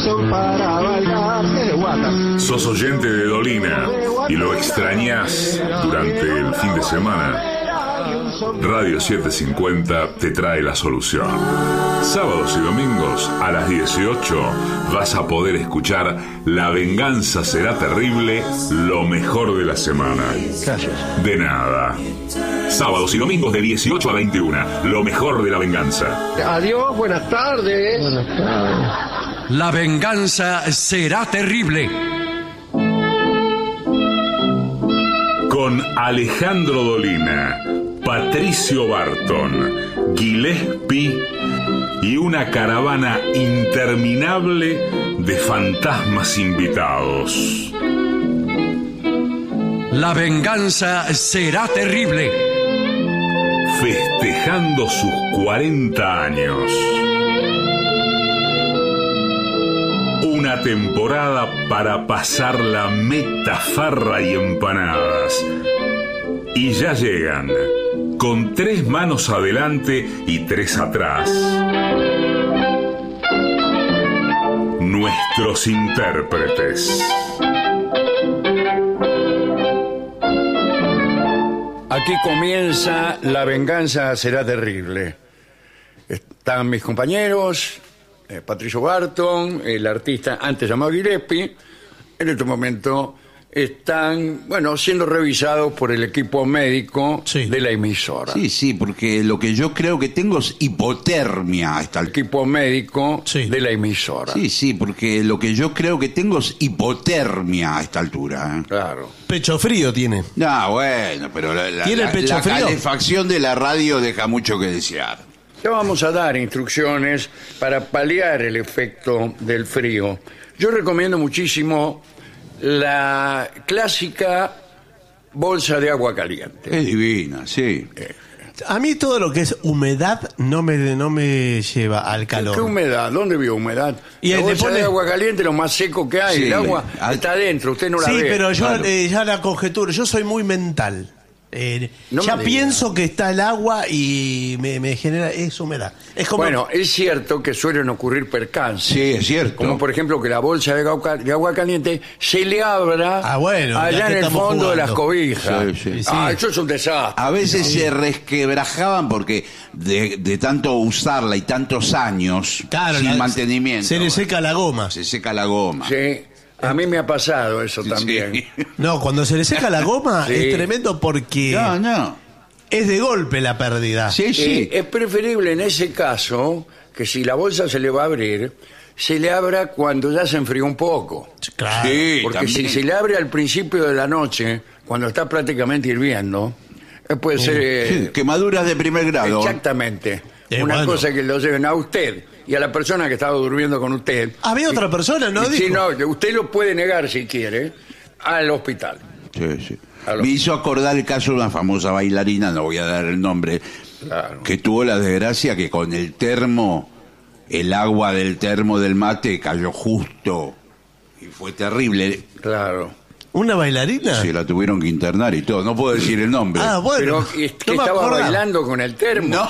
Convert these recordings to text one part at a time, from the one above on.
son para bailar desde Guata. Sos oyente de Dolina y lo extrañás durante el fin de semana. Radio 750 te trae la solución. Sábados y domingos a las 18 vas a poder escuchar La venganza será terrible, lo mejor de la semana. Gracias. De nada. Sábados y domingos de 18 a 21, lo mejor de La venganza. Adiós, buenas tardes. Buenas tardes. La venganza será terrible. Con Alejandro Dolina, Patricio Barton, Gillespie y una caravana interminable de fantasmas invitados. La venganza será terrible. Festejando sus 40 años. Una temporada para pasar la metafarra y empanadas. Y ya llegan, con 3 manos adelante y 3 atrás. Nuestros intérpretes. Aquí comienza La venganza será terrible. Están mis compañeros, Patricio Barton, el artista antes llamado Gillespie. En este momento están, siendo revisados por el equipo médico de la emisora. Sí, porque lo que yo creo que tengo es hipotermia. El equipo médico de la emisora. Sí, porque lo que yo creo que tengo es hipotermia a esta altura. Claro. Pecho frío tiene. No, bueno, pero ¿Tiene el pecho frío? La calefacción de la radio deja mucho que desear. Ya vamos a dar instrucciones para paliar el efecto del frío. Yo recomiendo muchísimo la clásica bolsa de agua caliente. Es divina, sí. A mí todo lo que es humedad no me lleva al calor. ¿Qué humedad? ¿Dónde vio humedad? Y la le bolsa pone de agua caliente, lo más seco que hay. Sí, el agua está adentro, usted no la ve. Sí, pero yo Claro. ya la conjetura, yo soy muy mental. No ya me pienso que está el agua y me genera esa humedad. Es como Bueno, es cierto que suelen ocurrir percances. Sí, es cierto. Como por ejemplo que la bolsa de agua caliente se le abra ya allá que en el estamos fondo de las jugando. cobijas. Sí. Eso es un desastre. A veces se resquebrajaban porque de tanto usarla y tantos años Claro, sin mantenimiento. se le seca la goma. Se seca la goma. Sí, a mí me ha pasado eso también. Sí. No, cuando se le seca la goma Sí. es tremendo porque No. es de golpe la pérdida. Sí. Es preferible en ese caso que si la bolsa se le va a abrir, se le abra cuando ya se enfrió un poco. Claro. Sí, Porque también. si se le abre al principio de la noche, cuando está prácticamente hirviendo, puede ser... Sí, quemaduras de primer grado. Exactamente. Una bueno. cosa que lo lleven a usted y a la persona que estaba durmiendo con usted. Había otra persona, ¿no? Si Dijo. no, usted lo puede negar si quiere al hospital. Sí. Aló. Me hizo acordar el caso de una famosa bailarina, no voy a dar el nombre, Claro. que tuvo la desgracia que con el termo, el agua del termo del mate cayó justo y fue terrible. Claro. ¿Una bailarina? Se la tuvieron que internar y todo. No puedo decir el nombre. Ah, bueno. Pero que No me estaba acordaba. bailando con el termo. No,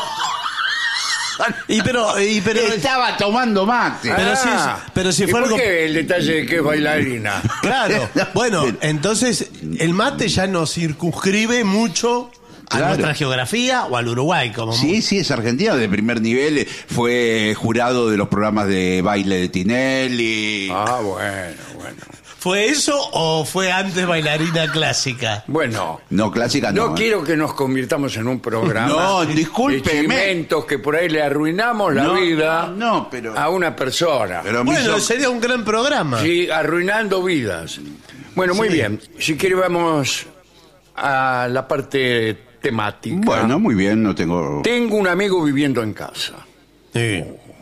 Pero estaba tomando mate. pero si ¿Y fue por algo... qué el detalle de que es bailarina? Claro. Bueno, entonces el mate ya nos circunscribe mucho a Claro. nuestra geografía o al Uruguay. Como Sí, es argentina de primer nivel. Fue jurado de los programas de baile de Tinelli. Ah, bueno. ¿Fue eso o fue antes bailarina clásica? Bueno. No, clásica no. No quiero que nos convirtamos en un programa No, de discúlpeme. chimentos que por ahí le arruinamos la No, vida no, pero- a una persona. Pero me Bueno, hizo- sería un gran programa. Sí, arruinando vidas. Bueno, muy bien. Si quiere vamos a la parte temática. Bueno, muy bien, no tengo... Tengo un amigo viviendo en casa. Sí.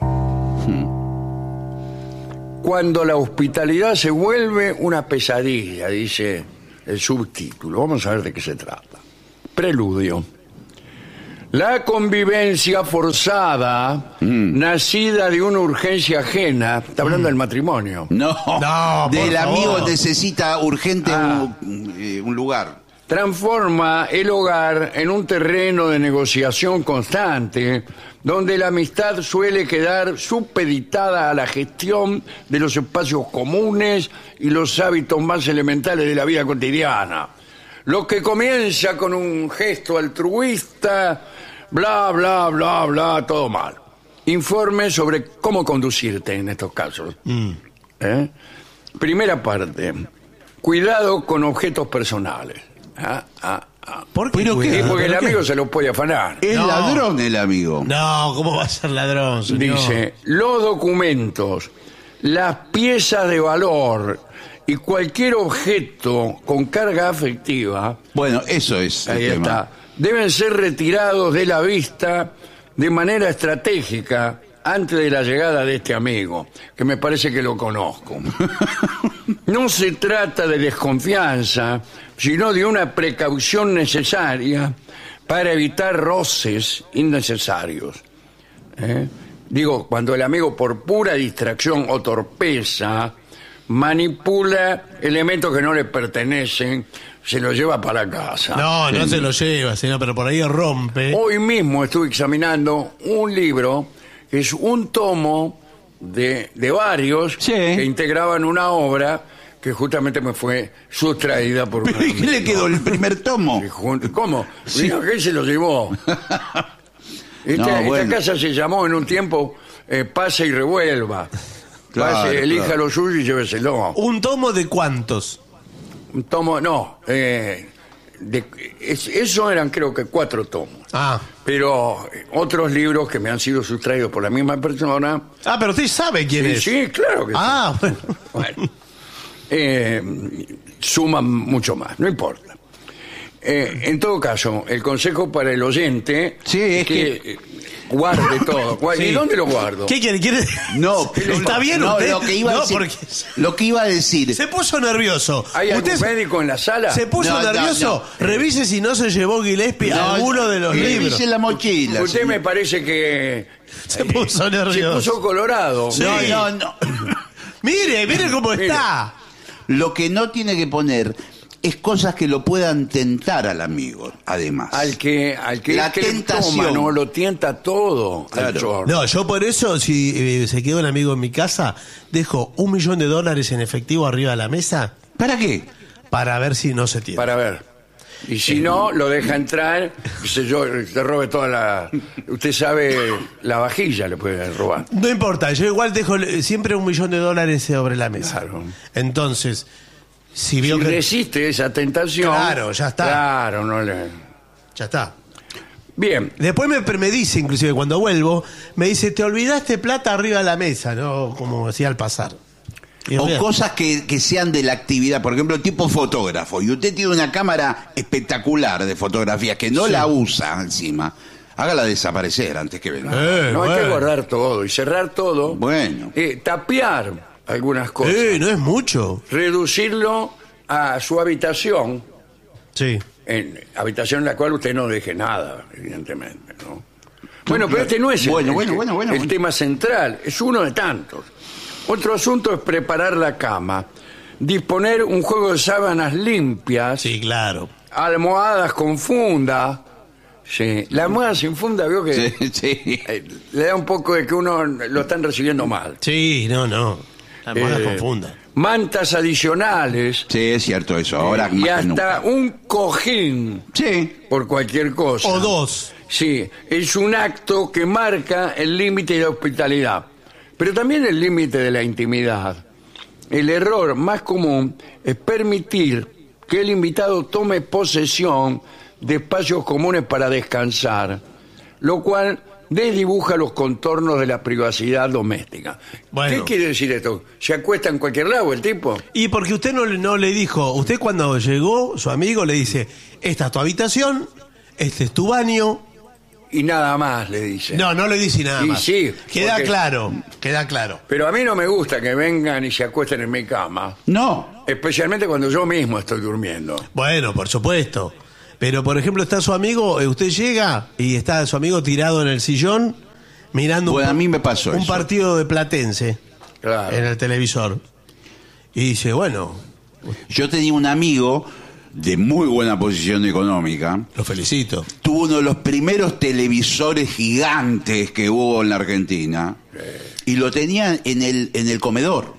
Cuando la hospitalidad se vuelve una pesadilla, dice el subtítulo. Vamos a ver de qué se trata. Preludio. La convivencia forzada, nacida de una urgencia ajena, está hablando del matrimonio, No, No, por del amigo favor. necesita urgente un lugar. transforma el hogar en un terreno de negociación constante donde la amistad suele quedar supeditada a la gestión de los espacios comunes y los hábitos más elementales de la vida cotidiana. Lo que comienza con un gesto altruista, bla, bla, bla, bla, todo mal. Informe sobre cómo conducirte en estos casos. Primera parte. Cuidado con objetos personales. ¿Por qué? ¿Pero qué? Sí, cuidado? porque el ¿Pero qué? amigo se los puede afanar. Es No. ladrón el amigo. No, ¿cómo va a ser ladrón, señor? Dice, los documentos, las piezas de valor y cualquier objeto con carga afectiva, Bueno, eso es el ahí tema. está, deben ser retirados de la vista de manera estratégica antes de la llegada de este amigo, que me parece que lo conozco. No se trata de desconfianza, sino de una precaución necesaria para evitar roces innecesarios. Digo, cuando el amigo por pura distracción o torpeza manipula elementos que no le pertenecen, se los lleva para casa. No se lo lleva, señor, pero por ahí rompe. Hoy mismo estuve examinando un libro que es un tomo de varios Sí. que integraban una obra que justamente me fue sustraída por un ¿Pero y qué le amigo. quedó el primer tomo? ¿Cómo? Digo, ¿qué se lo llevó? Esta bueno. casa se llamó en un tiempo Pase y Revuelva. Claro, Pase, elija claro. lo suyo y lléveselo. ¿Un tomo de cuántos? Un tomo, no. Eso eran creo que 4 tomos. Ah. Pero otros libros que me han sido sustraídos por la misma persona. Ah, pero usted sabe quién es. Sí, claro que sí. Ah, bueno. Bueno, suman mucho más, no importa. En todo caso, el consejo para el oyente Sí, es que- guarde todo. ¿Y Sí. dónde lo guardo? ¿Qué quiere? No, ¿Está bien no, usted? lo que iba a No, decir, porque lo que iba a decir. se puso nervioso. ¿Hay algún ¿Usted médico en la sala? se puso No, no, nervioso? no. Revise si no se llevó Gillespie alguno de los libros. Revise la mochila. Usted señor. me parece que Se puso se nervioso. puso colorado. Sí. No. Mire cómo Mire. está. Lo que no tiene que poner es cosas que lo puedan tentar al amigo, además. Al que La es cleptómano, tentación. lo tienta todo al Claro. chorro. No, yo por eso, si se queda un amigo en mi casa, dejo $1 millón en efectivo arriba de la mesa ¿Para qué? para ver si no se tiene. Para ver. Y si no, lo deja entrar, qué sé yo, te robe toda la... Usted sabe, la vajilla le puede robar. No importa, yo igual dejo siempre $1 millón sobre la mesa. Claro. Entonces, si Si veo que... resiste esa tentación... Claro, ya está. Claro, no le... Ya está. Bien. Después me dice, inclusive cuando vuelvo, me dice, te olvidaste plata arriba de la mesa, ¿no? Como decía al pasar. Y O bien. cosas que sean de la actividad, por ejemplo, tipo fotógrafo, y usted tiene una cámara espectacular de fotografías que no la usa encima, hágala desaparecer antes que venga. No hay que bueno. guardar todo y cerrar todo. Bueno. Tapiar algunas cosas. No es mucho. Reducirlo a su habitación, Sí. habitación en la cual usted no deje nada, evidentemente, ¿no? Bueno, pero este no es Bueno. el tema central, es uno de tantos. Otro asunto es preparar la cama, disponer un juego de sábanas limpias, Sí, claro. almohadas con funda. Sí, la almohada sin funda, veo que Sí. le da un poco de que uno lo están recibiendo mal. Sí, no. La almohada Eh, confunda. Mantas adicionales Sí, es cierto eso. Ahora y más que hasta nunca. un cojín Sí. por cualquier cosa. O 2. Sí, es un acto que marca el límite de la hospitalidad, pero también el límite de la intimidad. El error más común es permitir que el invitado tome posesión de espacios comunes para descansar, lo cual desdibuja los contornos de la privacidad doméstica. Bueno. ¿Qué quiere decir esto? ¿Se acuesta en cualquier lado el tipo? Y porque usted no le dijo, usted cuando llegó, su amigo le dice, esta es tu habitación, este es tu baño. Y nada más, le dice. No le dice nada Y más. sí, queda porque- claro. Pero a mí no me gusta que vengan y se acuesten en mi cama, No. especialmente cuando yo mismo estoy durmiendo. Bueno, por supuesto. Pero, por ejemplo, está su amigo, usted llega y está su amigo tirado en el sillón mirando Bueno, a mí me pasó un eso. partido de Platense Claro. en el televisor. Y dice, bueno, Yo tenía un amigo de muy buena posición económica, Lo felicito. tuvo uno de los primeros televisores gigantes que hubo en la Argentina y lo tenía en el comedor.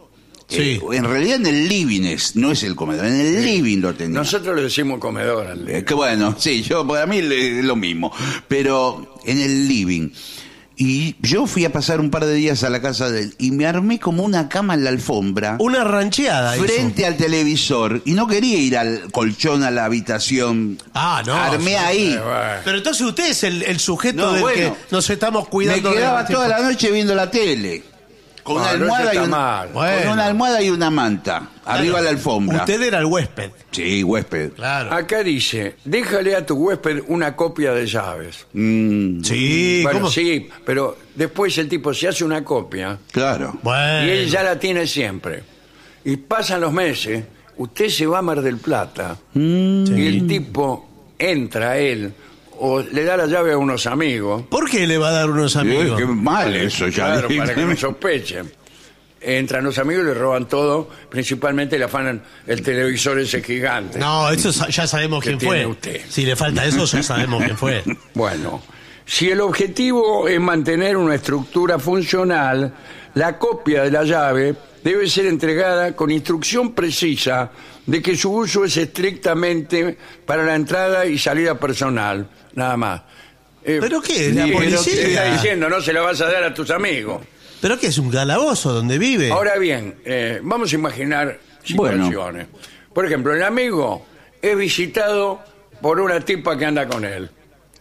Sí. En realidad en el living no es el comedor, en el living lo tenía. Nosotros le decimos comedor al Que bueno, sí, para mí es lo mismo, pero en el living. Y yo fui a pasar un par de días a la casa de él y me armé como una cama en la alfombra. Una rancheada. Frente hizo. al televisor y no quería ir al colchón a la habitación. Ah, no. Armé ahí. bueno. Pero entonces usted es el sujeto No, del bueno, que nos estamos Me cuidando. quedaba de- toda la noche viendo la tele. Con una No, no, almohada eso y está una, mal. Bueno. con una almohada y una manta. Arriba de la alfombra. Usted era el huésped. Sí, huésped. Claro. Acá dice, déjale a tu huésped una copia de llaves. Sí, Bueno, ¿cómo? sí, pero después el tipo se hace una copia Claro. Bueno. y él ya la tiene siempre. Y pasan los meses, usted se va a Mar del Plata y el tipo entra a él o le da la llave a unos amigos. ¿Por qué le va a dar unos amigos? Qué mal eso ya. Claro, para que no sospechen. Entran los amigos y le roban todo, principalmente le afanan el televisor ese gigante. No, eso ya sabemos ¿Qué quién fue. tiene usted? Si le falta eso, ya sabemos quién fue. Bueno, si el objetivo es mantener una estructura funcional, la copia de la llave debe ser entregada con instrucción precisa de que su uso es estrictamente para la entrada y salida personal, nada más. ¿Pero qué? ¿La ¿Qué policía? está diciendo? No se la vas a dar a tus amigos. ¿Pero qué es un calabozo donde vive? Ahora bien, vamos a imaginar situaciones. Por ejemplo, el amigo es visitado por una tipa que anda con él.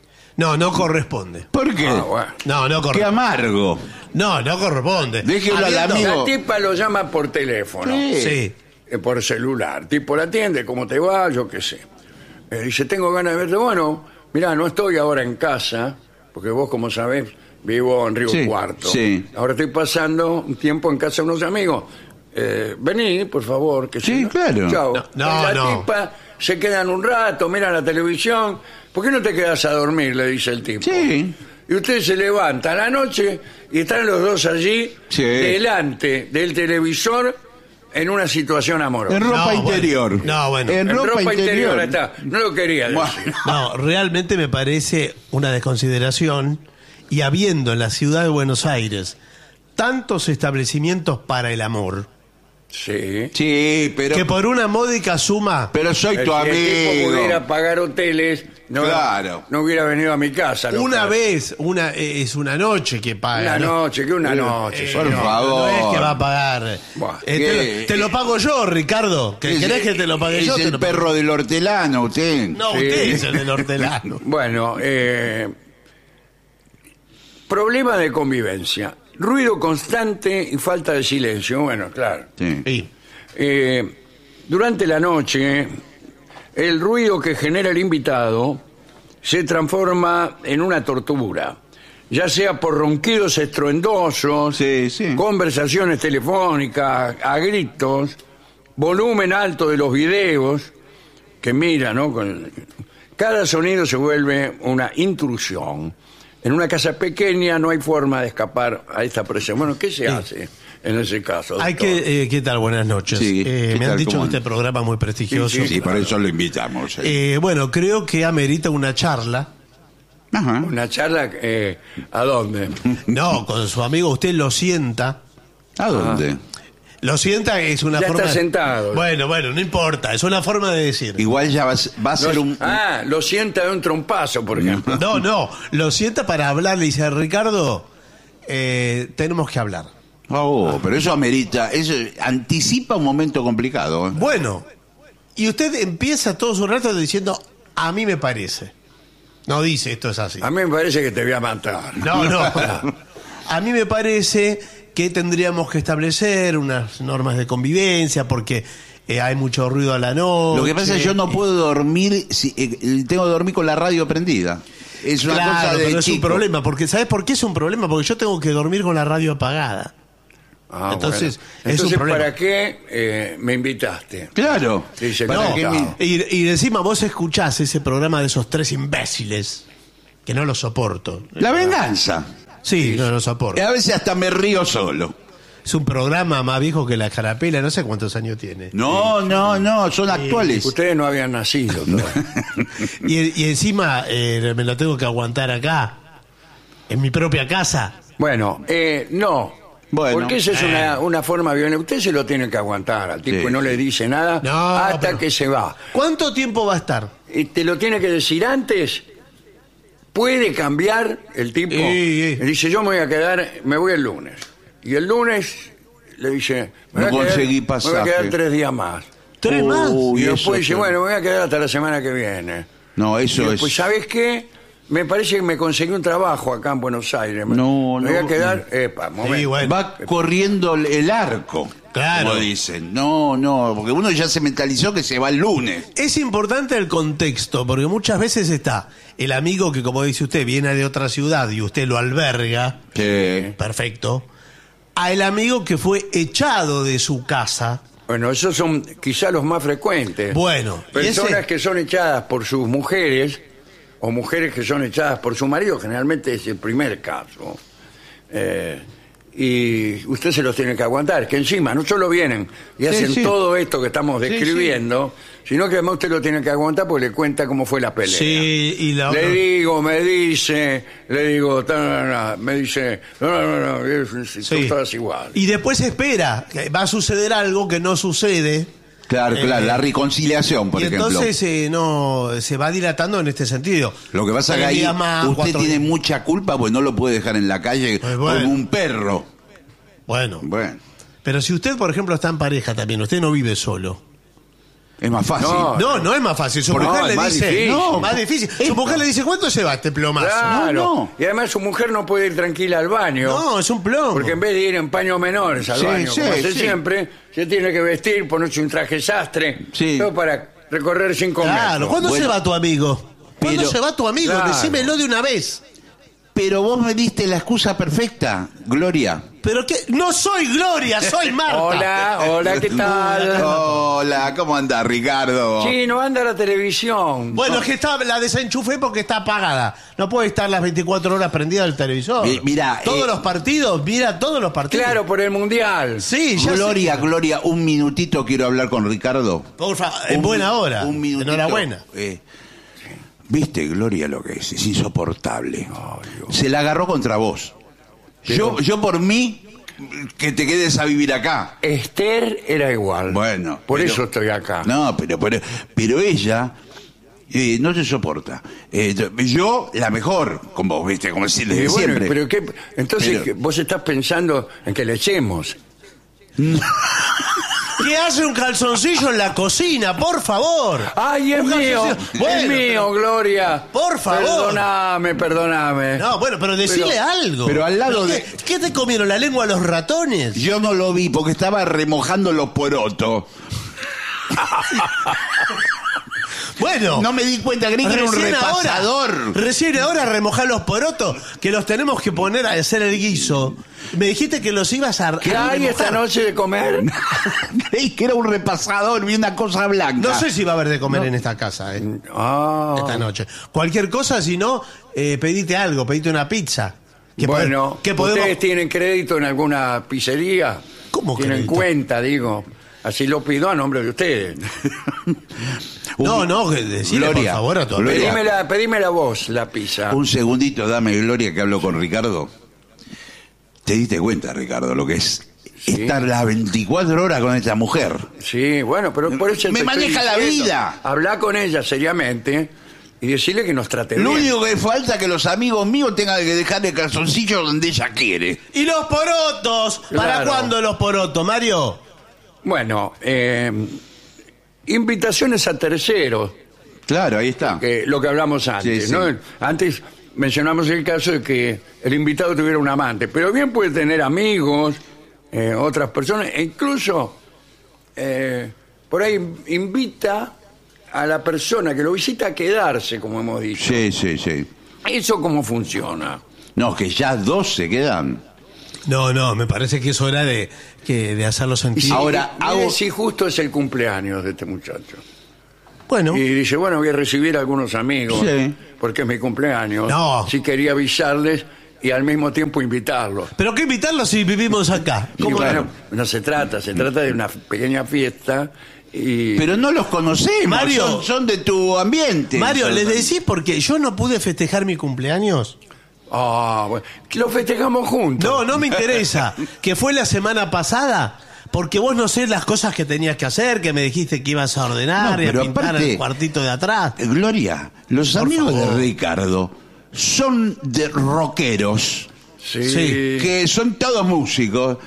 No corresponde. ¿Por qué? Bueno. No Qué corresponde. amargo. No corresponde. Déjelo al Habiendo- amigo. La tipa lo llama por teléfono. Sí. Por celular. Tipo la atiende, ¿cómo te va? Yo qué sé. Dice, tengo ganas de verte. Bueno, mirá, no estoy ahora en casa, porque vos, como sabés, vivo en Río Sí, Cuarto. sí. Ahora estoy pasando un tiempo en casa de unos amigos. Vení, por favor. Que Sí, si claro. Chao. No, Y la no. tipa se quedan un rato, miran la televisión. ¿Por qué no te quedas a dormir? Le dice el tipo. Sí. Y usted se levanta a la noche y están los dos allí, Sí. delante del televisor, en una situación amorosa. En ropa No, interior. bueno. No, bueno. En En ropa, interior. está. No lo quería decir. Bueno. No, realmente me parece una desconsideración. Y habiendo en la ciudad de Buenos Aires tantos establecimientos para el amor, Sí. Sí, pero. que por una módica suma... Pero soy tu Si el tipo amigo. pudiera pagar hoteles, no, Claro. no hubiera venido a mi casa. local. Una vez, es una noche que paga. Una ¿no? noche, que una noche. por señor. favor. No es que va a pagar. Buah, Te lo pago yo, Ricardo. ¿Querés que te lo pague yo? Es Te el lo pago. perro del hortelano, usted. No, Sí. usted es el del hortelano. Bueno, problema de convivencia. Ruido constante y falta de silencio. Bueno, claro. Sí. Sí. Durante la noche, el ruido que genera el invitado se transforma en una tortura, ya sea por ronquidos estruendosos, Sí, sí. conversaciones telefónicas, a gritos, volumen alto de los videos que mira, ¿no? Cada sonido se vuelve una intrusión. En una casa pequeña no hay forma de escapar a esta presión. Bueno, ¿qué se hace en ese caso? Hay doctor? que, ¿qué tal? Buenas noches. Sí, ¿qué me han tal? dicho ¿Cómo que este anda? programa es muy prestigioso. Sí, Sí, por eso lo invitamos. Bueno, creo que amerita una charla. Ajá. Una charla, ¿a dónde? No, con su amigo usted lo sienta. ¿A dónde? Lo sienta es una Ya forma... está sentado. Bueno, no importa. Es una forma de decir. Igual ya va a ser un. Lo sienta de un trompazo, por ejemplo. No. Lo sienta para hablar. Le dice, Ricardo, tenemos que hablar. Oh, pero eso amerita, eso anticipa un momento complicado. ¿Eh? Bueno, y usted empieza todo su rato diciendo, a mí me parece. No dice, esto es así. A mí me parece que te voy a matar. No. A mí me parece que tendríamos que establecer unas normas de convivencia porque hay mucho ruido a la noche. Lo que pasa es que yo no puedo dormir, tengo que dormir con la radio prendida. Es una Claro, cosa de pero es un chico. problema, porque ¿sabes por qué es un problema? Porque yo tengo que dormir con la radio apagada. Entonces, bueno. es un problema. ¿para qué me invitaste? Claro. Dice ¿Para que qué no. me- Y encima vos escuchás ese programa de esos tres imbéciles que no lo soporto. La venganza. Sí, no lo soporto. A veces hasta me río solo. es un programa más viejo que La Carapela, no sé cuántos años tiene. No, son actuales. Ustedes no habían nacido todavía. Y encima me lo tengo que aguantar acá, en mi propia casa. Bueno, no. Bueno. Porque esa es una forma violenta. Usted se lo tiene que aguantar al tipo Sí, y no le dice nada No, hasta pero- que se va. ¿Cuánto tiempo va a estar? Y te lo tiene que decir antes. Puede cambiar el tipo. Le dice, yo me voy a quedar, me voy el lunes. Y el lunes le dice, No me voy a conseguí quedar, me voy a quedar pasaje. 3 días más. ¿3 más? Uy, Y eso después dice, es- bueno, me voy a quedar hasta la semana que viene. No, eso Y después, es... ¿sabes qué? Me parece que me conseguí un trabajo acá en Buenos Aires. No, me voy a no. quedar... momento. Sí, bueno. Va corriendo el arco, Claro. como dicen. No, porque uno ya se mentalizó que se va el lunes. Es importante el contexto, porque muchas veces está el amigo que, como dice usted, viene de otra ciudad y usted lo alberga, Que perfecto, a el amigo que fue echado de su casa. Bueno, esos son quizá los más frecuentes. Bueno, y Personas ese- que son echadas por sus mujeres o mujeres que son echadas por su marido, generalmente es el primer caso. Y usted se los tiene que aguantar, que encima no solo vienen y Sí, hacen sí. todo esto que estamos Sí, describiendo, sino que además usted lo tiene que aguantar porque le cuenta cómo fue la pelea. Sí, y la Le otra- digo, me dice, le digo, me dice, no, Sí. son todas igual. Y después espera, que va a suceder algo que no sucede. Claro, la reconciliación, por y ejemplo. entonces no se va dilatando en este sentido. Lo que pasa es que 3 ahí días más, usted 4 tiene días. mucha culpa porque no lo puede dejar en la calle Pues bueno. como un perro. Bueno, Bueno, pero si usted, por ejemplo, está en pareja también, usted no vive solo. es más fácil. No es más fácil. Su No, mujer es le más dice, difícil. no, más difícil. Su mujer le dice, ¿cuánto se va este plomazo? Claro. No. Y además su mujer no puede ir tranquila al baño. No, es un plomo. Porque en vez de ir en paños menores al Sí, baño, sí, como hace sí. siempre, se tiene que vestir, ponerse un traje sastre, Sí. todo para recorrer 5 Claro, metros. ¿cuándo Bueno, se va tu amigo? ¿Cuándo pero- se va tu amigo? Claro. Decímelo de una vez. Pero vos me diste la excusa perfecta, Gloria. Pero que no soy Gloria, soy Marta. Hola, ¿qué tal? Hola, ¿cómo andás, Ricardo? Sí, no anda la televisión. Bueno, es que la desenchufé porque está apagada. No puede estar las 24 horas prendida el televisor. Mira, todos los partidos, mira todos los partidos. Claro, por el Mundial. Sí, ya Gloria, sé. Gloria, un minutito quiero hablar con Ricardo. Por favor, en Un buena mi- hora. Un minutito. Enhorabuena. Viste, Gloria, lo que es insoportable. Se la agarró contra vos. Yo por mí, que te quedes a vivir acá. Esther era igual. Bueno. Por pero- eso estoy acá. No, pero ella no se soporta. Yo, la mejor, con vos, viste, como decir desde Y bueno, siempre. pero ¿qué? Entonces, Pero- ¿qué? Vos estás pensando en que le echemos. ¿Qué hace un calzoncillo en la cocina? Por favor. ¡Ay, es Un mío! calzoncillo. Bueno, ¡Es mío, pero- Gloria! Por favor. Perdóname. No, bueno, pero decile algo. pero al lado ¿Qué, ¿Qué te comieron? ¿La lengua a los ratones? Yo no lo vi porque estaba remojando los porotos. Bueno. No me di cuenta, creí que era un repasador. Recién ahora remojar los porotos, que los tenemos que poner a hacer el guiso. Me dijiste que los ibas a ¿Qué hay remojar. esta noche de comer? Creí que era un repasador, vi una cosa blanca. No sé si va a haber de comer en esta casa Ah, esta noche. Cualquier cosa, si no, pedite algo, pedite una pizza. bueno, que podemos... ¿ustedes tienen crédito en alguna pizzería? ¿Cómo ¿Tienen crédito? cuenta, digo? Así lo pido a nombre de ustedes. No, decile Gloria, por favor a tu Gloria. amigo. Pedímela vos, la pizza. Un segundito, dame, Gloria, que hablo con Ricardo. ¿Te diste cuenta, Ricardo, lo que es estar las 24 horas con esta mujer? Sí, bueno, pero por eso Me te estoy maneja la diciendo. vida. Habla con ella seriamente y decirle que nos trate Lo bien. único que falta es que los amigos míos tengan que dejar el calzoncillo donde ella quiere. ¿Y los porotos? ¿Para Claro. cuándo los porotos, Mario? Bueno, invitaciones a terceros, Claro, ahí está. lo que hablamos antes, Sí, sí. ¿no? Antes mencionamos el caso de que el invitado tuviera un amante, pero bien puede tener amigos, otras personas, e incluso por ahí invita a la persona que lo visita a quedarse, como hemos dicho. Sí, sí, sí. ¿Eso cómo funciona? No, que ya 2 se quedan. No, me parece que es hora de hacerlo sentir. Ahora, Mire si justo es el cumpleaños de este muchacho. Bueno, Y dice, bueno, voy a recibir a algunos amigos, Sí. porque es mi cumpleaños. No. Sí quería avisarles y al mismo tiempo invitarlos. ¿Pero qué invitarlos si vivimos acá? Y ¿Cómo bueno, no? se trata de una pequeña fiesta y... Pero no los conocemos, Mario, son de tu ambiente. Mario, ¿les decís porque yo no pude festejar mi cumpleaños? Bueno, lo festejamos juntos. No me interesa. Que fue la semana pasada. Porque vos no sé las cosas que tenías que hacer, que me dijiste que ibas a ordenar No, y a pero pintar aparte, el cuartito de atrás. Gloria, los Por amigos favor. de Ricardo son de rockeros, Sí. que son todos músicos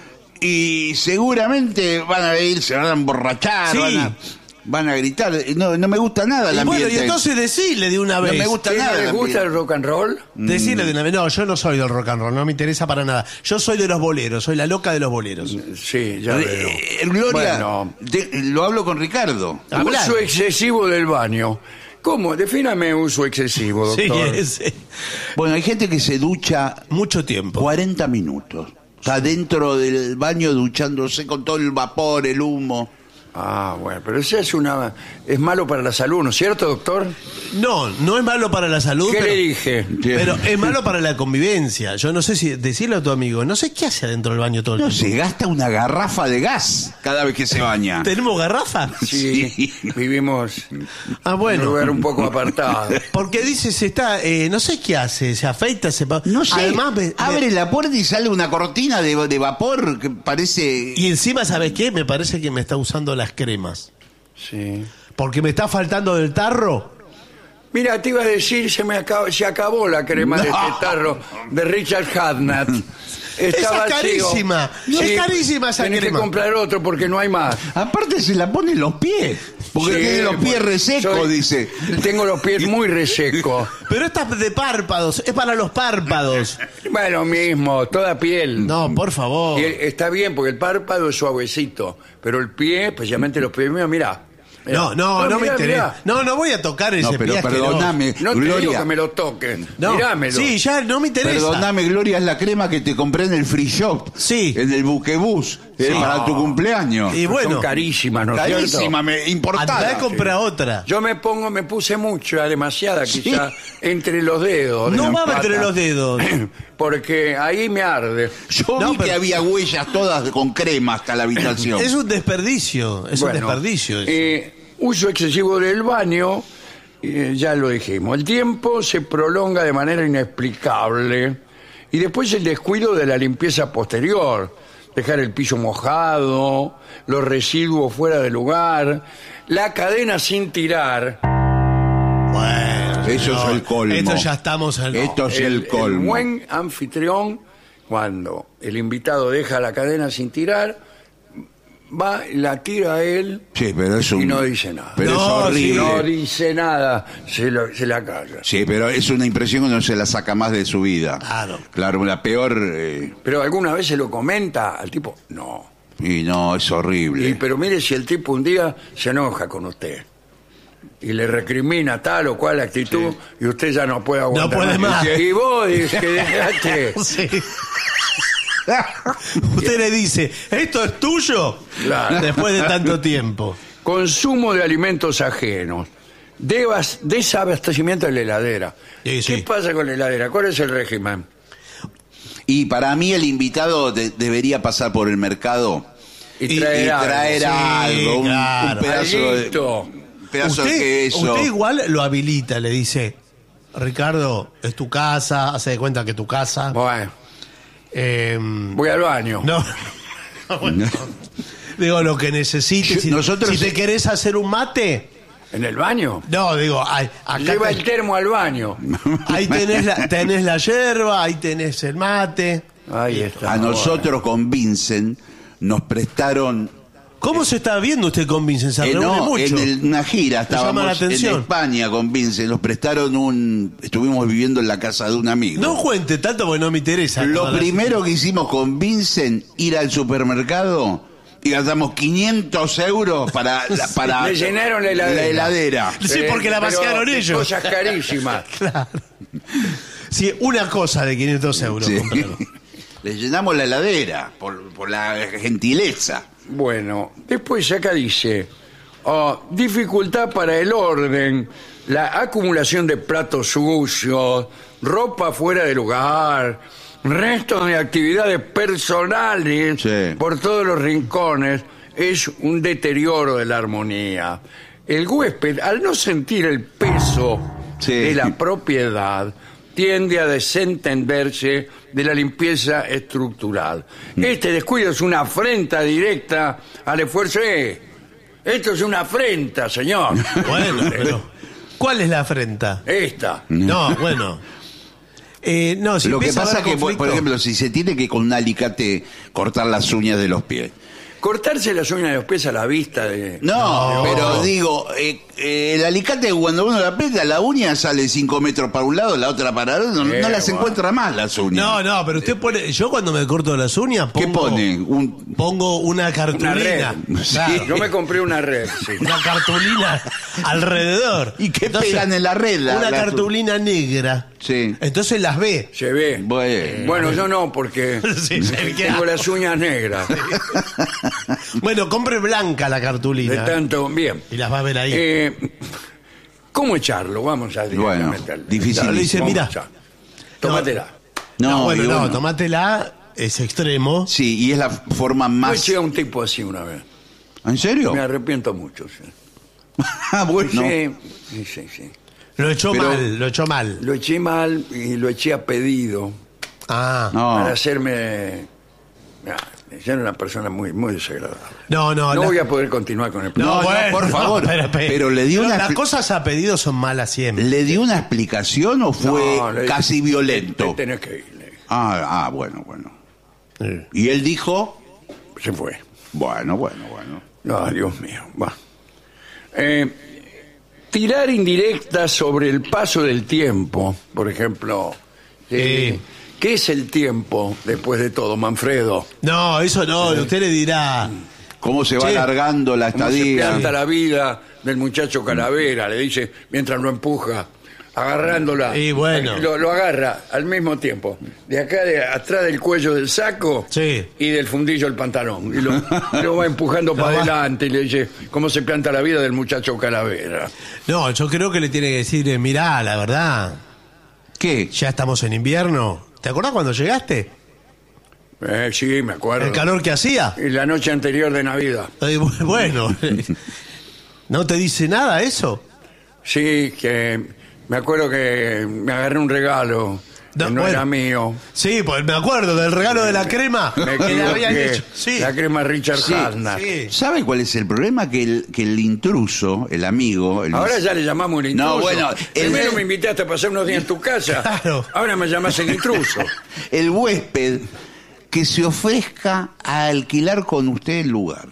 y seguramente van a ir, se van a emborrachar, Sí. van a gritar. No me gusta nada el Y bueno, ambiente. y entonces decile de una vez. No me gusta ¿Qué, nada. no el les gusta ambiente. el rock and roll? Decile de una vez. No, yo no soy del rock and roll, no me interesa para nada. Yo soy de los boleros, soy la loca de los boleros. Sí, ya veo. Gloria, Bueno. lo hablo con Ricardo. Hablar. Uso excesivo del baño. ¿Cómo? Defíname uso excesivo, Sí, doctor. Bueno, hay gente que se ducha mucho tiempo. 40 minutos. Está dentro del baño duchándose con todo el vapor, el humo. Bueno, pero eso es malo para la salud, ¿no es cierto, doctor? No es malo para la salud, ¿Qué le dije? pero es malo para la convivencia. Yo no sé si decirle a tu amigo, no sé qué hace adentro del baño todo el No, tiempo. se gasta una garrafa de gas cada vez que se baña. ¿Tenemos garrafa? Sí, vivimos en un Bueno. lugar un poco apartado. Porque dice, no sé qué hace, se afeita, No sé, Además, abre la puerta y sale una cortina de vapor que parece... y encima, ¿sabes qué? Me parece que me está usando las cremas. Sí. Porque me está faltando del tarro. Mira, te iba a decir, se acabó la crema de este tarro de Richard Hadnat. Esa es carísima. Es carísima esa tenés crema. que comprar otro porque no hay más. Aparte se la pone en los pies, porque Sí, tiene los pies bueno, resecos, dice. Tengo los pies muy resecos. Pero esta es de párpados, es para los párpados. Bueno, mismo, toda piel. No, por favor. Y está bien, porque el párpado es suavecito, pero el pie, especialmente los pies míos, mirá. No me mirá, interesa. mirá. No voy a tocar ese No, pero pie asqueroso. perdóname, No te digo Gloria. que me lo toquen. No. Mirámelo. Sí, ya no me interesa. Perdóname, Gloria, es la crema que te compré en el free shop. Sí. En el buquebús, para tu cumpleaños. Y bueno, Son carísimas, ¿no es cierto? Carísima, andá importada. a comprar otra. Yo me puse mucha, demasiada quizá, entre los dedos. de No la va entre pata. los dedos. Porque ahí me arde. Yo No, vi que pero- había huellas todas con crema hasta la habitación. Es un desperdicio, es Bueno, un desperdicio. eso. Uso excesivo del baño, ya lo dijimos. El tiempo se prolonga de manera inexplicable. Y después el descuido de la limpieza posterior. Dejar el piso mojado, los residuos fuera de lugar, la cadena sin tirar. Bueno, Eso es el colmo. Esto ya estamos al... Esto es el colmo. buen anfitrión, cuando el invitado deja la cadena sin tirar, va, la tira a él Sí, pero es un... y no dice nada. Pero No, es horrible. No dice nada, se la calla. Sí, pero es una impresión que no se la saca más de su vida. Claro. Claro, la peor... Pero alguna vez se lo comenta al tipo, no. y no, es horrible. Pero mire si el tipo un día se enoja con usted y le recrimina tal o cual actitud y usted ya no puede aguantar. puede más. Y vos que dejaste. Sí. Usted le dice, ¿esto es tuyo? Claro. Después de tanto tiempo. Consumo de alimentos ajenos. Desabastecimiento de la heladera. Sí, sí. ¿Qué pasa con la heladera? ¿Cuál es el régimen? Y para mí el invitado debería pasar por el mercado Y traer algo. traer Sí, algo, un claro. pedazo de... Alito. un pedazo de queso. Usted igual lo habilita, le dice, Ricardo, es tu casa, hace de cuenta que es tu casa. Bueno, Em, voy al baño. no. Bueno, digo, lo que necesites. Si, Nosotros- si te querés hacer un mate, ¿En el baño? no, digo, acá Lleva el termo al baño. ahí tenés la yerba, ahí tenés el mate. Ahí está. A nosotros con Vincent nos prestaron... ¿Cómo se está viendo usted con Vincent? Se reúne no, mucho. en una gira Me llama la estábamos en atención. España con Vincent, nos prestaron estuvimos viviendo en la casa de un amigo. No cuente tanto porque no me interesa. Lo Todas las- primero que hicimos con Vincent, ir al supermercado y gastamos 500 euros para Le llenaron la heladera. la heladera. Sí, porque la Pero vaciaron ellos. Cosas carísimas. Claro. Sí, una cosa de 500 euros. Sí. compraron. Le llenamos la heladera por la gentileza. Bueno, después acá dice, dificultad para el orden, la acumulación de platos sucios, ropa fuera de lugar, restos de actividades personales Sí. por todos los rincones, es un deterioro de la armonía. El huésped, al no sentir el peso Sí. de la propiedad, tiende a desentenderse de la limpieza estructural. Este descuido es una afrenta directa al esfuerzo. Esto es una afrenta, señor. Bueno, pero ¿cuál es la afrenta? Esta. No, bueno. No, si Lo que empieza a pasa haber que, por conflicto- ejemplo, si se tiene que con un alicate cortar las uñas de los pies. Cortarse las uñas de los pies a la vista de... No, pero digo, el alicate cuando uno la aprieta, la uña sale 5 metros para un lado, la otra para el otro, no las bueno. encuentra más las uñas. No, pero usted pone. Yo cuando me corto las uñas ¿Qué pongo. pone? Pongo una Una cartulina. red. Claro, Yo me compré una red, sí. una cartulina alrededor. ¿Y qué pegan en la red? Una cartulina negra. Sí. Entonces las ve. Se ve. Bueno. Yo no, porque Sí, sí, ¿qué tengo hago? las uñas negras. Bueno, compre blanca la De cartulina. tanto, bien. Y las va a ver ahí. ¿Cómo echarlo? Vamos a directamente al- difícil. Le dice, Vamos mira. allá. Tómatela. Bueno, y no, bueno. tomátela, es extremo. Sí, y es la forma Yo más... eché a un tipo así una vez. ¿En serio? Me arrepiento mucho. Sí. Ah, bueno. Sí. Lo echó Pero- mal, lo echó mal. Lo eché mal y lo eché a pedido Ah. No. para hacerme... Yo era una persona muy, muy desagradable. No, No la- voy a poder continuar con el No, programa. por favor. Pero le dio una Las expli- cosas a pedido son malas siempre. ¿Le dio una explicación o fue No, le dije, casi violento? Tenés que ir. Bueno. Y él dijo, Se fue. bueno. No, Dios mío. Va. Tirar indirectas sobre el paso del tiempo, por ejemplo. ¿Qué es el tiempo después de todo, Manfredo? No, eso no, usted le dirá. ¿Cómo se va Sí. alargando la ¿Cómo se estadía? planta la vida del muchacho Calavera? Le dice mientras lo empuja, agarrándola. Y bueno. Lo agarra al mismo tiempo. De acá, atrás del cuello del saco Sí. y del fundillo del pantalón. Y lo va empujando para va. adelante y le dice cómo se planta la vida del muchacho Calavera. No, yo creo que le tiene que decir, mirá, la verdad, ¿Qué? ya estamos en invierno. ¿Te acordás cuando llegaste? Sí, me acuerdo. El calor que hacía. Y la noche anterior de Navidad. Bueno, ¿no te dice nada eso? Sí, que me acuerdo que me agarré un regalo que no bueno. era mío. Sí, pues me acuerdo del regalo de la crema Me que le habían equivoqué. hecho. Sí. La crema Richard Sí, Hasner. Sí. ¿Sabe cuál es el problema? Que el intruso, el amigo... Ahora ya le llamamos el intruso. No, bueno, Primero me invitaste a pasar unos días en tu casa. Claro. Ahora me llamas el intruso. el huésped que se ofrezca a alquilar con usted el lugar.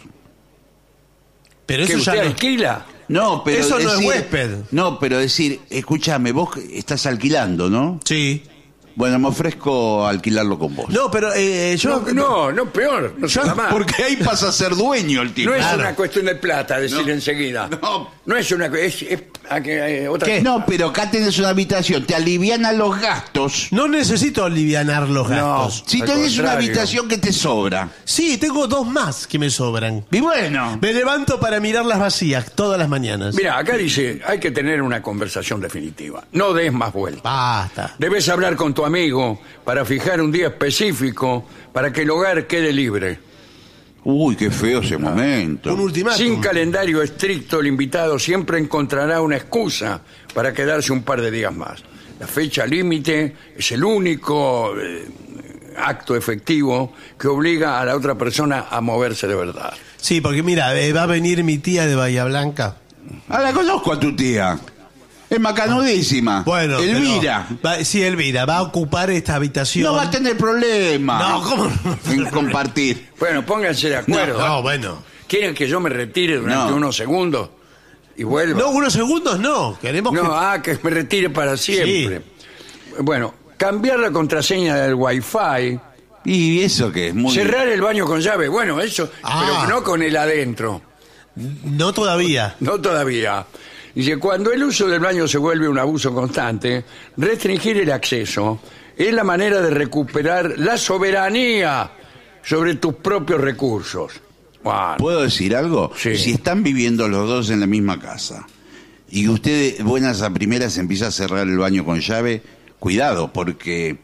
Pero ¿Que eso usted ya no. alquila? No, pero Eso no es decir- huésped. No, pero decir, escúchame, vos estás alquilando, ¿no? Sí. Bueno, me ofrezco a alquilarlo con vos. No, pero yo. No, peor. No se llama. Porque ahí pasa a ser dueño el tipo. No es Claro. una cuestión de plata, decir No. enseguida. No. No es una es otra ¿Qué? No, pero acá tenés una habitación, te alivianan los gastos. No necesito alivianar los gastos. Si Al tenés una contrario. habitación que te sobra. Sí, tengo 2 más que me sobran. Y bueno, Me levanto para mirarlas vacías todas las mañanas. Mira, acá dice, hay que tener una conversación definitiva. No des más vueltas. Basta. Debes hablar con tu amigo para fijar un día específico para que el hogar quede libre. uy, qué feo ese momento. Un ultimátum. Sin calendario estricto, el invitado siempre encontrará una excusa para quedarse un par de días más. La fecha límite es el único acto efectivo que obliga a la otra persona a moverse de verdad. Sí, porque mira, va a venir mi tía de Bahía Blanca. Ah, la conozco a tu tía. Es macanudísima. Bueno, Elvira. pero sí, Elvira, va a ocupar esta habitación. No va a tener problema. No, ¿cómo? En compartir. Bueno, pónganse de acuerdo. No, bueno. ¿Quieren que yo me retire durante No. unos segundos y vuelva? No, unos segundos no. Queremos No, que. que me retire para siempre. Bueno, cambiar la contraseña del Wi-Fi, Y eso que es muy... cerrar el baño con llave. Bueno, eso, Ah. pero no con el adentro. No todavía. No todavía. Dice, cuando el uso del baño se vuelve un abuso constante, restringir el acceso es la manera de recuperar la soberanía sobre tus propios recursos. Bueno, ¿Puedo decir algo? Sí. Si están viviendo los dos en la misma casa y usted, buenas a primeras, empieza a cerrar el baño con llave, cuidado, porque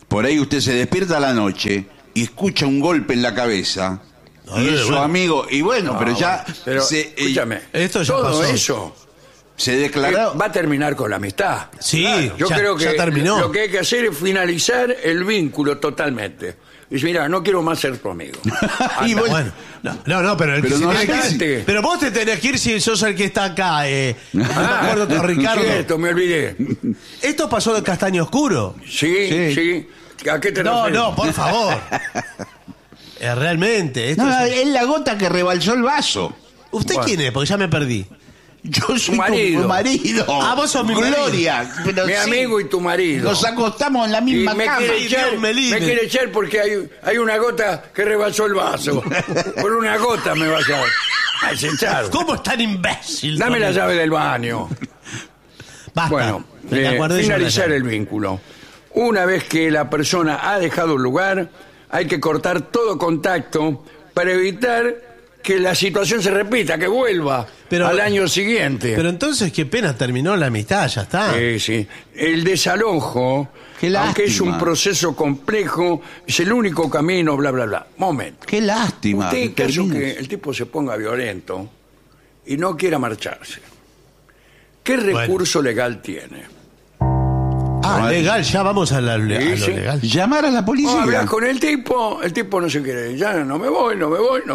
Por ahí usted se despierta a la noche y escucha un golpe en la cabeza. Y es su bueno. amigo. Y bueno, pero ya Pero, escúchame, esto ya todo pasó. eso se declaró. va a terminar con la amistad. Sí, Yo ya, creo que ya terminó. lo que hay que hacer es finalizar el vínculo totalmente. Y dice, mira, no quiero más ser tu amigo. Y Anda. bueno, No, pero el Pero que no se tiene es que ir- que- pero vos te tenés que ir si sos el que está acá. No me acuerdo con Ricardo. Cierto, me olvidé. Esto pasó de Castaño Oscuro. Sí. ¿A qué te No, refieres? no, por favor. Realmente. Esto no, es- es la gota que rebalsó el vaso. ¿Usted Bueno. quién es? Porque ya me perdí. Yo soy marido. tu marido. Ah, vos sos mi Gloria. Pero Mi sí, amigo y tu marido. Nos acostamos en la Y misma me cama. quiere, Ay, echar, Dios me libre. me quiere echar porque hay una gota que rebalsó el vaso. Por una gota me vas a echar. ¿Cómo es tan imbécil? Dame la Tommy? llave del baño. Basta. Bueno, Me acuerdo yo de la finalizar llave. el vínculo. Una vez que la persona ha dejado el lugar, hay que cortar todo contacto para evitar que la situación se repita, que vuelva Pero- al año siguiente. Pero entonces, qué pena, terminó la amistad, ya está. Sí. El desalojo, Qué aunque es un lástima. proceso complejo, es el único camino, bla, bla, bla. Momento. Qué lástima. Usted, en que caso termines. que el tipo se ponga violento y no quiera marcharse, ¿qué recurso legal tiene? Legal, ya vamos a lo Sí. legal. Llamar a la policía. Hablas con el tipo no se quiere, ya no me voy. No,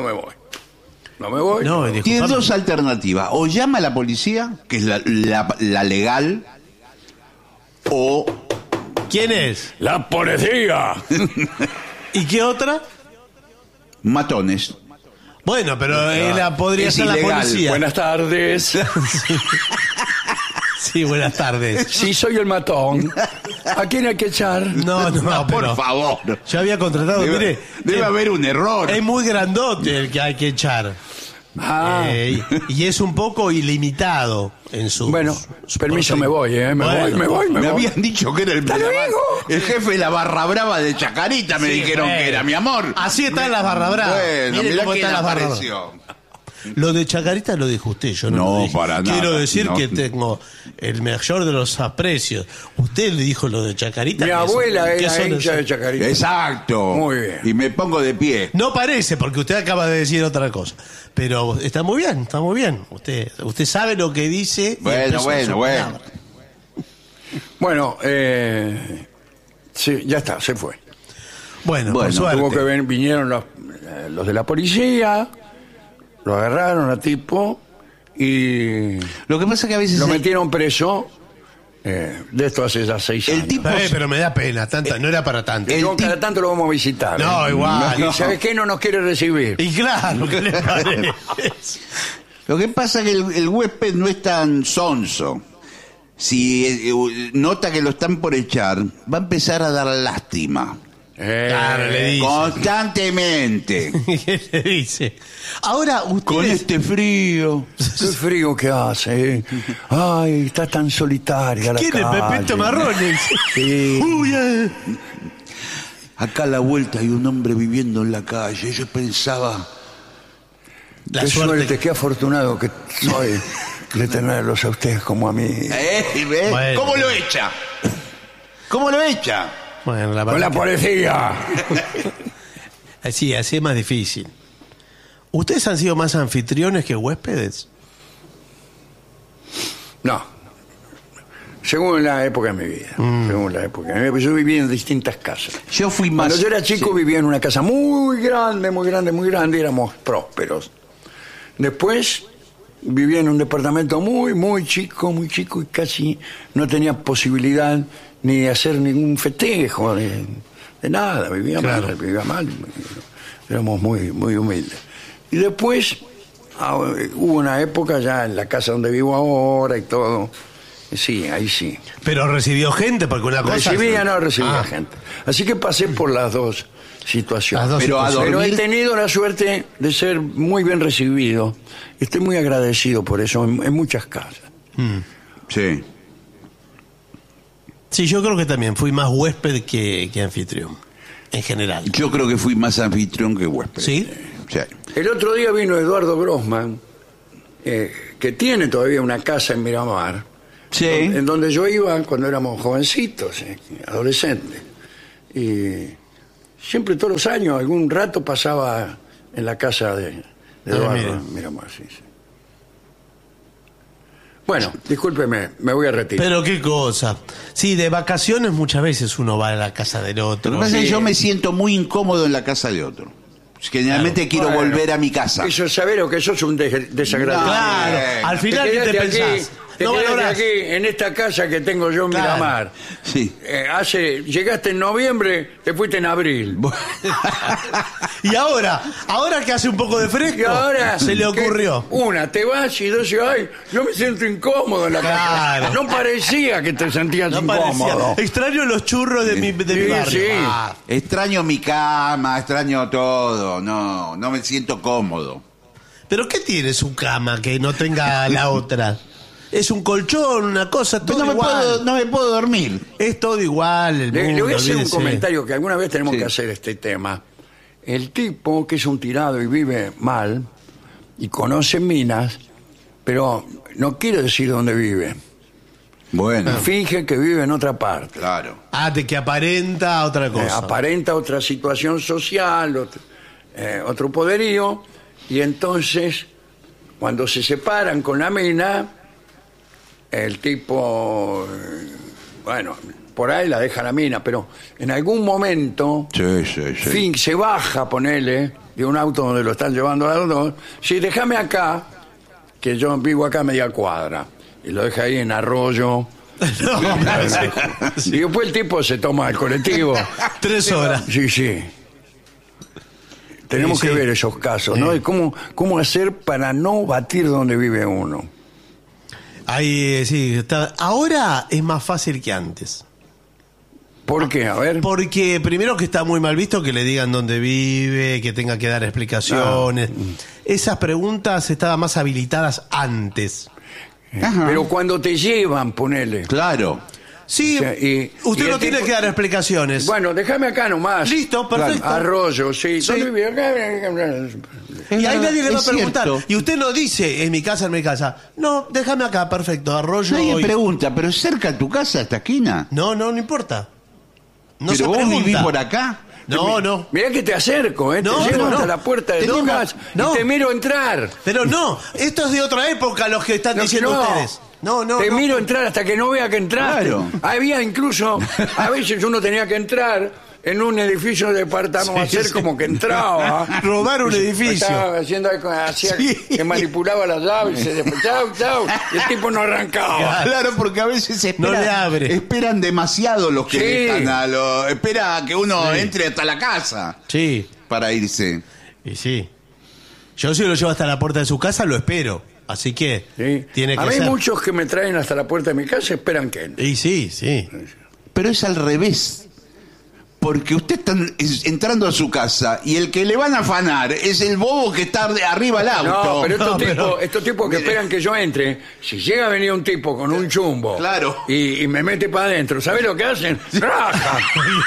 No, Tiene disculpame. dos alternativas. O llama a la policía, que es la legal, o ¿Quién es? ¡La policía! ¿Y qué otra? matones. Bueno, pero él podría es ser la ilegal. policía. Buenas tardes. Sí, buenas tardes. Sí, soy el matón. ¿A quién hay que echar? No, Por pero favor. yo había contratado, mire, Debe haber un error. es muy grandote el que hay que echar. Ah, Y es un poco ilimitado en su. bueno, permiso, me voy, me voy. Me habían dicho que era ¡Hasta luego! el jefe de la barra brava de Chacarita, me Sí, dijeron bueno. que era, mi amor. Así están las barras bravas. Bueno, Mire mirá cómo quién están las barras bravas. apareció. Lo de Chacarita lo dijo usted, yo no, No, lo dije. para nada, Quiero decir no. que tengo el mayor de los aprecios. Usted le dijo lo de Chacarita. Mi que abuela son- que era son hincha esos- de Chacarita. Exacto. Muy bien. Y me pongo de pie. No parece, porque usted acaba de decir otra cosa. Pero está muy bien, está muy bien. Usted sabe lo que dice. y Bueno, expresa su bueno. palabra. Bueno, sí, ya está, se fue. Bueno, Bueno, por suerte. Tuvo que vinieron los de la policía, lo agarraron a tipo y Lo que pasa es que a veces lo metieron preso. De esto hace ya 6 el años. tipo Pero me da pena, no era para tanto. Yo cada tanto lo vamos a visitar. No, igual, Y no. ¿sabes qué? No nos quiere recibir. Y claro, ¿qué le parece? Lo que pasa es que el huésped no es tan sonso. Si nota que lo están por echar, va a empezar a dar lástima. Claro, le dice. Constantemente. ¿Qué le dice? Ahora, Con ustedes... este frío. Qué frío que hace. Ay, está tan solitaria la ¿Quién es calle. Pepito Marrones? Sí. Uy, Acá a la vuelta hay un hombre viviendo en la calle. Yo pensaba, la Qué suerte. suerte, qué afortunado que soy de tenerlos a ustedes como a mí. ¿ves? Bueno. ¿Cómo lo echa? ¿Cómo lo echa? Bueno, la Con la verdad policía. que- sí, así es más difícil. ¿Ustedes han sido más anfitriones que huéspedes? No. Según la época de mi vida. Según la época de mi vida. Yo vivía en distintas casas. Yo fui más. Cuando yo era chico Sí. vivía en una casa muy grande, y éramos prósperos. Después vivía en un departamento muy chico y casi no tenía posibilidad ni de hacer ningún festejo, de nada, vivía mal, éramos muy humildes. Y después hubo una época ya en la casa donde vivo ahora y todo, sí, ahí sí. Pero recibió gente, porque una cosa... Recibía Ah. gente. Así que pasé por las dos situaciones. Las dos Pero a situaciones. Pero he dormir- tenido la suerte de ser muy bien recibido. Estoy muy agradecido por eso en muchas casas. Sí. Sí, yo creo que también fui más huésped que anfitrión, en general. Yo creo que fui más anfitrión que huésped. ¿Sí? Sí. El otro día vino Eduardo Grossman, que tiene todavía una casa en Miramar, Sí. en donde yo iba cuando éramos jovencitos, adolescentes. y siempre todos los años, algún rato pasaba en la casa de Eduardo Miramar. Sí. Bueno, discúlpeme, me voy a retirar. Pero qué cosa. Sí, de vacaciones muchas veces uno va a la casa del otro. Lo que pasa es que yo me siento muy incómodo en la casa de otro. Generalmente quiero volver a mi casa. Eso, saber lo que eso es un desagradable. Claro, al final, ¿qué te pensás? Te quedaste aquí, en esta casa que tengo yo en Miramar. Sí. Llegaste en noviembre, te fuiste en abril. Y ahora que hace un poco de fresco, Y ahora se le ocurrió. Te vas y dos, ay, yo me siento incómodo en la casa. No parecía que te sentías incómodo. Extraño los churros de mi barrio. Sí. Extraño mi cama, extraño todo. No me siento cómodo. ¿Pero qué tiene su cama que no tenga la otra? Es un colchón, una cosa, todo igual. No me puedo dormir. Es todo igual. Le voy a hacer un olvídese. comentario que alguna vez tenemos que hacer este tema. El tipo que es un tirado y vive mal y conoce minas, pero no quiere decir dónde vive. Bueno, Finge que vive en otra parte. claro. De que aparenta otra cosa. Aparenta otra situación social, otro poderío, y entonces, cuando se separan con la mina, el tipo, por ahí la deja la mina, pero en algún momento Sí. se baja, ponele, de un auto donde lo están llevando a los dos. Sí, déjame acá, que yo vivo acá a media cuadra. Y lo deja ahí en Arroyo. Y después el tipo se toma el colectivo. 3 horas. Sí. Tenemos Sí. que ver esos casos, ¿no? Y cómo hacer para no batir donde vive uno. Ahí, sí, ahora es más fácil que antes. ¿Por qué? A ver. Porque primero que está muy mal visto que le digan dónde vive, que tenga que dar explicaciones. Esas preguntas estaban más habilitadas antes. Ajá. Pero cuando te llevan, ponele. Claro. Sí, O sea, usted y no el tiene tipo- que dar explicaciones. Bueno, déjame acá nomás. Listo, perfecto. Arroyo, sí. Sí. ¿Dónde vive? Acá. Y ahí nadie le va a Es preguntar. cierto. Y usted no dice, en mi casa. No, déjame acá, perfecto. Arroyo. Nadie y- pregunta, ¿pero es cerca de tu casa esta esquina? No importa. No ¿Pero se vos pregunta. vivís por acá? No. Mirá que te acerco, ¿eh? No, te llevo no. hasta la puerta de tu Tenemos- casa no. y te miro entrar. Pero no, esto es de otra época los que están diciendo ustedes. No. Te miro entrar hasta que no vea que entraste. Claro. Había incluso, a veces uno tenía que entrar en un edificio de departamento, hacer como que entraba. Robar un edificio. Estaba haciendo, hacía Sí. que manipulaba la llave y se después, chau, y el tipo no arrancaba. Claro, porque a veces No le abre. esperan demasiado los que Sí. dejan espera que uno entre hasta la casa Sí, para irse. y sí. Yo si lo llevo hasta la puerta de su casa, lo espero. Así que Sí. tiene que A mí ser. muchos que me traen hasta la puerta de mi casa esperan que entre. Y sí. Pero es al revés. Porque usted está entrando a su casa y el que le van a afanar es el bobo que está arriba del auto. No, pero No, estos tipos que esperan que yo entre, si llega a venir un tipo con un chumbo Claro. y me mete para adentro, ¿sabés lo que hacen? ¡Rajan!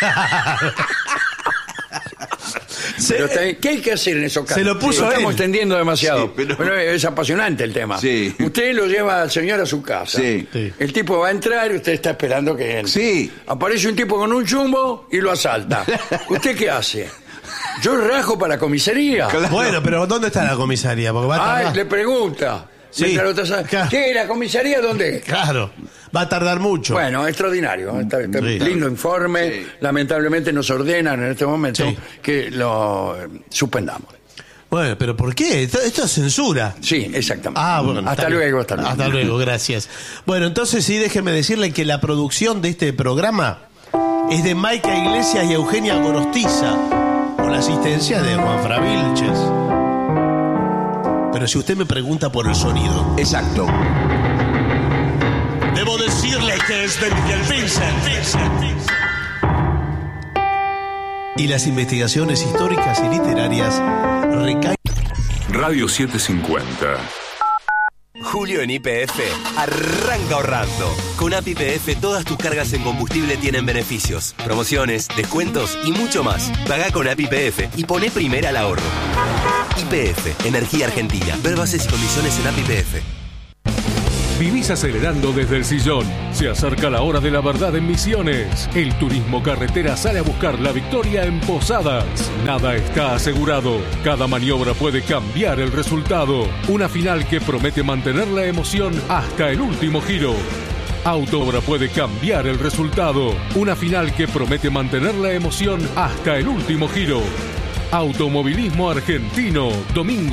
Pero ¿qué hay que hacer en esos casos? Se lo puso Estamos él. extendiendo demasiado. Sí, pero- Bueno, es apasionante el tema. Sí. Usted lo lleva al señor a su casa. Sí. Sí. El tipo va a entrar y usted está esperando que entre. Sí. Aparece un tipo con un chumbo y lo asalta. ¿Usted qué hace? Yo rajo para la comisaría. Bueno, pero ¿dónde está la comisaría? Porque va a Ay, tardar. le pregunta. Sí. Mientras lo está- Claro. ¿Qué? ¿La comisaría dónde? Claro, va a tardar mucho. Bueno, extraordinario. Está Sí. lindo informe. Sí. Lamentablemente nos ordenan en este momento Sí. que lo suspendamos. Bueno, pero ¿por qué? Esto es censura. Sí, exactamente. Bueno. Hasta está bien. luego, hasta luego. Hasta luego, gracias. Bueno, entonces sí, déjeme decirle que la producción de este programa es de Maica Iglesias y Eugenia Gorostiza, con la asistencia de Juan Fra Vilches. Pero si usted me pregunta por el sonido, Exacto. debo decirle que es de Miguel Vincent. Y las investigaciones históricas y literarias recaen. Radio 750. Julio en YPF arranca ahorrando. Con App YPF todas tus cargas en combustible tienen beneficios, promociones, descuentos y mucho más. Pagá con App YPF y poné primera al ahorro. YPF, Energía Argentina. Ver bases y condiciones en App YPF. Vivís acelerando desde el sillón. Se acerca la hora de la verdad en Misiones. El turismo carretera sale a buscar la victoria en Posadas. Nada está asegurado. Cada maniobra puede cambiar el resultado. Una final que promete mantener la emoción hasta el último giro. Autobra puede cambiar el resultado. Una final que promete mantener la emoción hasta el último giro. Automovilismo Argentino, domingo